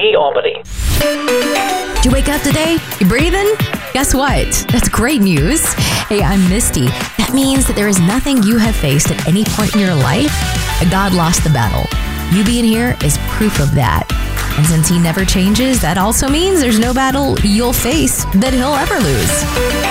KFUE Albany. Did you wake up today? You breathing? Guess what? That's great news. Hey, I'm Misty. That means that there is nothing you have faced at any point in your life that God lost the battle. You being here is proof of that. And since he never changes, that also means there's no battle you'll face that he'll ever lose.